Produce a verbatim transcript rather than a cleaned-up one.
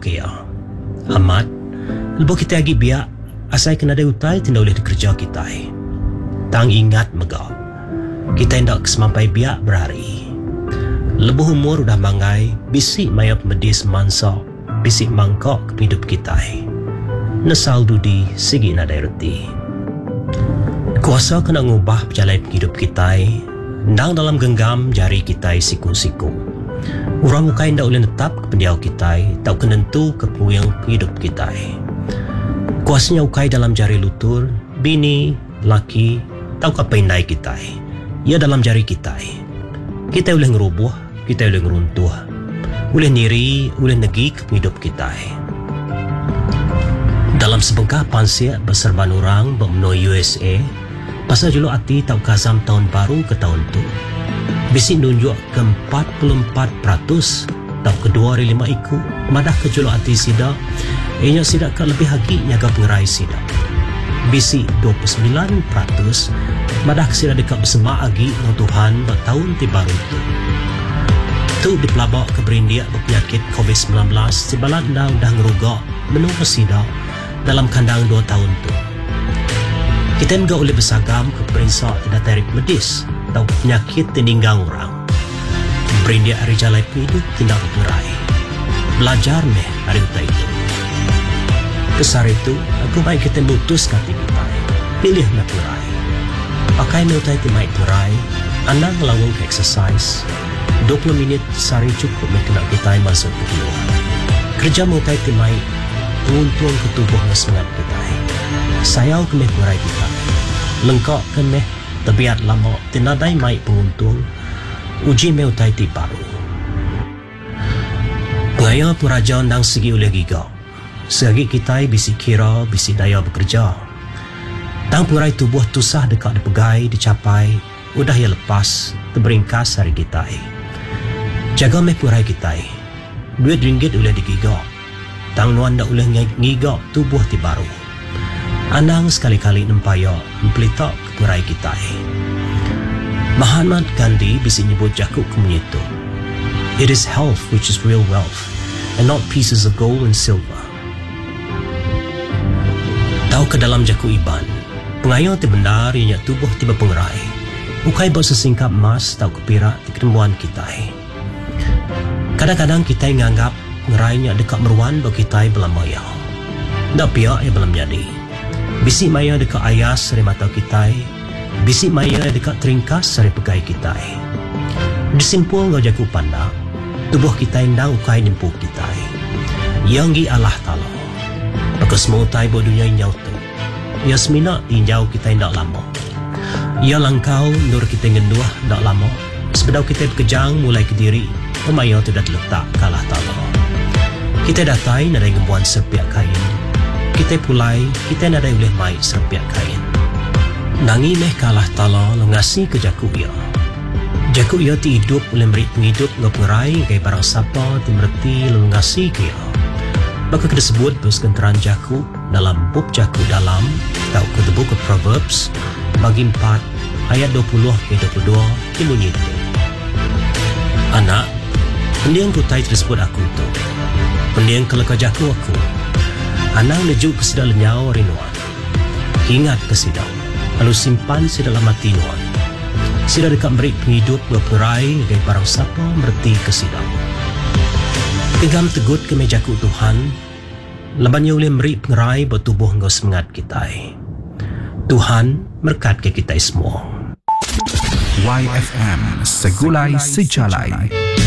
kaya. Amat, lebo kita agi biak, asai kena ada utai, tidak boleh dikerja kita. Tang ingat mega, kita hendak kesemampai biak berhari. Lebo umur udah mangai, bisik mayap medis mansa, bisik mangkok ke hidup kita. Nesal dudi, sigi nadai reti. Kuasa kena ngubah berjalan hidup kita, ndang dalam genggam jari kita siku-siku. Orang muka yang tak boleh tetap ke pendiau kita, tak kenentu ke puyang hidup kita. Kuasanya ukai dalam jari lutur, bini, laki, tahu apa indai kita. Ia dalam jari kita. Kita boleh ngerubuh, kita boleh ngeruntuh. Boleh niri, boleh negi ke hidup kita. Dalam sebengkah pansiak berserban orang bermenui U S A, pasal julu hati tahu kazam tahun baru ke tahun tu. Bisik nunjuk ke empat puluh empat peratus tahun kedua dari lima iku. Madah ke julu hati sidak, ianya sidak ke lebih hagi nyaga pengerai sidak. Bisik dua puluh sembilan peratus madah ke sidak dekat bersemak agi dengan Tuhan bertahun ti baru tu. Tu dipelabak ke berindiak berpenyakit covid sembilan belas sebalat dah dah ngerugak menunggu sidak dalam kandang dua tahun tu. Kita enggak boleh bersagam ke perinsak tidak tarik medis atau penyakit tininggang orang. Berindiak hari jalai hidup tidak bergerai. Belajar meh hari utai itu. Besar itu, aku baik kita mutus kata kita. Pilih meh bergerai. Pakai meh utai timai bergerai. Anak lawang ke exercise. dua puluh minit sehari cukup meh kena kita masuk ke keluar. Kerja meh utai timai. Untung ke tubuh meh semangat kita. Sayau ke meh bergerai kita. Lengkap ke meh tabiat lama tinadai mai penguntung uji meh utai ti baru. Pengaya puraja nang segi oleh giga. Segi kita bisi kira, bisi daya bekerja. Tang purai tubuh tusah dekat dipegai, dicapai, udah ya lepas, terberingkas hari kita. Jaga meh purai kita. Duit ringgit oleh digiga. Tang nuan dak oleh ngiga tubuh ti baru. Anang sekali-kali nempaya mempelitak kepurai kita. Mahatma Gandhi bisa nyebut jakuk kemunyitu. It is health which is real wealth and not pieces of gold and silver. Tahu ke dalam jakuk iban, pengayau ti benar ianya tubuh tiba pengerai. Ukai bawa sesingkap emas tahu ke pirak di ketemuan kita. Kadang-kadang kita menganggap ngerainya dekat meruan bagi kita belam maya. Tak piak ia belam jadi. Bisik maya dekat ayas dari mata kita. Bisik maya dekat teringkas dari pegai kita. Disimpul ngau jaku pandang, tubuh kita indang ukai nyempuh kita. Yang gi Allah Ta'ala. Maka semua utai buat dunia inyau tu. Ia semina tinjau kita indak lama. Ia langkau nur kita ngenduah indak lama. Sebedau kita berkejang mulai ke diri, pemaya tu dah terletak ke Allah Ta'ala. Kita datai nadai ngembuan serpiak kain. Kita pulai, kita nadai boleh mai serpiak kain. Nangi meh ke Allah Ta'ala lengasi ke jakuk ia. Jakuk ia ti hidup boleh beri penghidup ngeperai kaya barang sapa ti merti lengasi ke ia. Maka kita sebut bersekenteran jakuk dalam bub jakuk dalam atau ke the book of Proverbs bagi empat ayat dua puluh ke dua puluh dua ti bunyi itu. Anak, pendiang putai tersebut aku tu. Pendiang keleka jakuk aku. Anang lejuk ke sedal lenyau rinuan. Ingat ke sidau. Lalu simpan si dalam hati nuan. Sida dekat beri penghidup berperai gaya barang siapa merti ke sidau. Tegam tegut ke mejaku Tuhan. Labannya boleh beri pengerai bertubuh ngau semangat kita. Tuhan berkat ke kita semua. Y F M Segulai Sejalai.